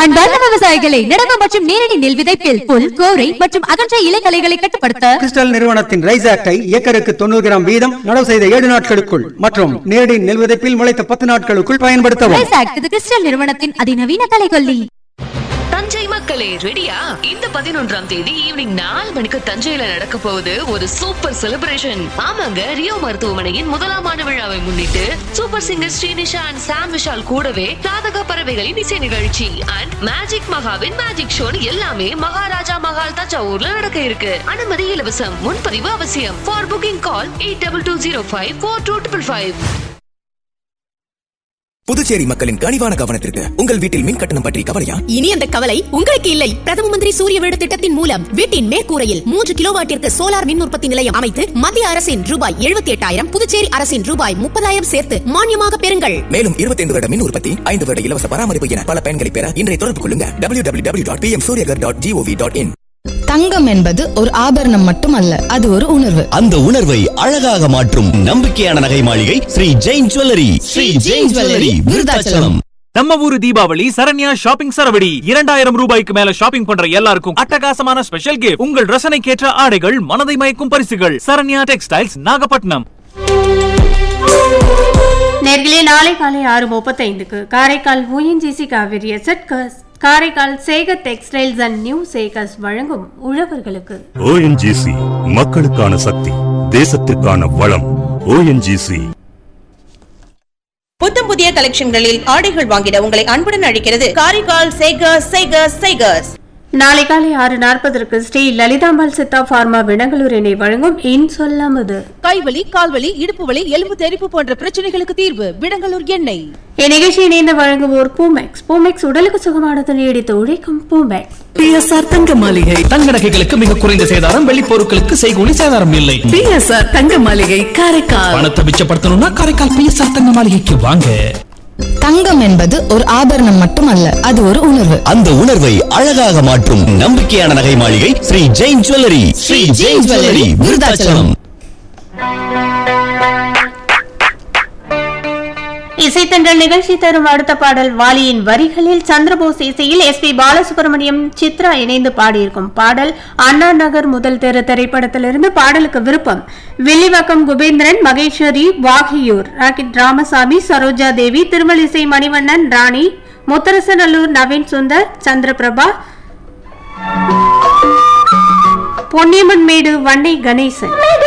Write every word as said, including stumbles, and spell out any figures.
அன்பார்ந்த விவசாயிகளை நடவு மற்றும் நேரடி நெல் விதைப்பில் புல் கோரை மற்றும் அகன்ற இலைகளைகளை கட்டுப்படுத்த கிறிஸ்டல் நிறுவனத்தின் ரைஸ் ஆக்டை ஏக்கருக்கு தொண்ணூறு கிராம் வீதம் நடவு செய்த ஏழு நாட்களுக்குள் மற்றும் நேரடி நெல் விதைப்பில் முளைத்த பத்து நாட்களுக்குள் பயன்படுத்தவும். ரைஸ் ஆக்ட் இது கிறிஸ்டல் நிறுவனத்தின் அதிநவீன கலைகொல்லி. தஞ்சை மக்களே ரெடியா? இந்த பதினொன்றாம் தேதி ஈவினிங் நாலு மணிக்கு தஞ்சையில நடக்க போகுது ஒரு சூப்பர் செலிப்ரேஷன். ஆமாங்க, ரியோ மருத்துவமனையின் முதலாம் ஆண்டு விழாவை முன்னிட்டு சூப்பர் சிங்கர் ஸ்ரீனிஷா அண்ட் சாம் விஷால் கூடவே ராதக பறவைகளின் இசை நிகழ்ச்சி அண்ட் மேஜிக் மகாவின் மேஜிக் ஷோ எல்லாமே மகாராஜா மகால் தஞ்சாவூர்ல நடக்க இருக்கு. அனுமதி இலவசம், முன்பதிவு அவசியம். For booking call eight double two zero five four two triple five. Puducherry மக்களின் கனிவான கவனத்திற்கு உங்கள் வீட்டில் மின் கட்டணம் பற்றி கவலையா? இனி அந்த கவலை உங்களுக்கு இல்லை. பிரதம மந்திரி சூரிய வீடு திட்டத்தின் மூலம் வீட்டின் மேற்கூரையில் மூன்று கிலோவாட்டிற்கு சோலார் மின் உற்பத்தி நிலையம் அமைத்து மத்திய அரசின் ரூபாய் எழுபத்தி எட்டாயிரம் புதுச்சேரி அரசின் ரூபாய் முப்பதாயிரம் சேர்த்து மானியமாக பெறுங்கள். மேலும் இருபத்தி ஐந்து வருட மின் உற்பத்தி, ஐந்து வருட இலவச பராமரிப்பு என பல பயன்களை பெற இன்றைய தொடர்பு கொள்ளுங்க W W W dot B M Surya Ghar dot gov dot in. தங்கம் என்பது ஒரு ஆபரணம் மட்டுமல்ல, அது ஒரு உணர்வு. அந்த உணர்வை அழகாக மாற்றும் நம்பிக்கையான நகை மாளிகை ஸ்ரீ ஜெயின் ஜுவல்லரி. ஸ்ரீ ஜெயின் ஜுவல்லரி, விருத்தாச்சலம். நம்ம ஊரு தீபாவளி சரண்யா ஷாப்பிங் சரவடி. இரண்டாயிரம் ரூபாய்க்கு மேல ஷாப்பிங் பண்ற எல்லாருக்கும் அட்டகாசமான ஸ்பெஷல் கிஃப்ட். உங்கள் ரசனைக்கேற்ற ஆடைகள், மனதை மயக்கும் பரிசுகள். சரண்யா டெக்ஸ்டைல்ஸ், நாகப்பட்டினம். நேர்களே, நாளை காலை ஆறு முப்பத்தி ஐந்துக்கு Karaikal ONGC Kaveri எசட்கஸ், Karaikal Sekar textiles and new Sekar's வழங்கும் உழவர்களுக்கு. ஓஎன்ஜிசி மக்களுக்கான சக்தி, தேசத்திற்கான வளம். ஓஎன்ஜிசி. புத்தம் புதிய கலெக்ஷன்களில் ஆடைகள் வாங்கிட உங்களை அன்புடன் அழைக்கிறது காரைக்கால் சேகர்ஸ் சேகர்ஸ் சேகர்ஸ். நாளை காலை ஆறு நாற்பதற்கு ஸ்ரீ லலிதாம்பாள் சித்தா பார்மா விடங்களூர் இணை வழங்கும் இன் சொல்லாமது. கைவலி, கால்வலி, இடுப்பு வலி, எலும்பு தெறிப்பு போன்ற பிரச்சனைகளுக்கு தீர்வு விடங்களூர் எண்ணெய். இந்நிகழ்ச்சி இணைந்து வழங்குவோர் பூமெக்ஸ். பூமெக்ஸ் உடலுக்கு சுகமானது நீடித்து உழைக்கும் பூமெக்ஸ். பிஎஸ்ஆர் தங்க மாளிகை. தங்க நகைகளுக்கு மிக குறைந்த சேதாரம், வெள்ளி பொருட்களுக்கு செய்கூலி சேதாரம் இல்லை. பிஎஸ்ஆர் தங்க மாளிகை, காரைக்கால். பணத்தை மிச்சப்படுத்தணும்னா காரைக்கால் பிஎஸ்ஆர் தங்க மாளிகைக்கு வாங்க. தங்கம் என்பது ஒரு ஆபரணம் மட்டுமல்ல, அது ஒரு உணர்வு. அந்த உணர்வை அழகாக மாற்றும் நம்பிக்கையான நகை மாளிகை ஸ்ரீ ஜெயின் ஜுவல்லரி. ஸ்ரீ ஜெயின் ஜுவல்லரி, விருத்தாச்சலம். இசைத்தன்றல் நிகழ்ச்சி தரும் அடுத்த பாடல் வாலியின் வரிகளில் சந்திரபோஸ் இசையில் எஸ் பி பாலசுப்ரமணியம் சித்ரா இணைந்து பாடியிருக்கும் பாடல். அண்ணா நகர் முதல் தெரு திரைப்படத்திலிருந்து. பாடலுக்கு விருப்பம் வில்லிவாக்கம் குபேந்திரன், மகேஸ்வரி, வாகியூர், ராக்கிட் ராமசாமி, சரோஜா தேவி, திருமலிசை மணிவண்ணன், ராணி, முத்தரசநல்லூர் நவீன் சுந்தர், சந்திரபிரபா, பொன்னியம்மன் மேடு, வன்னை கணேசன்.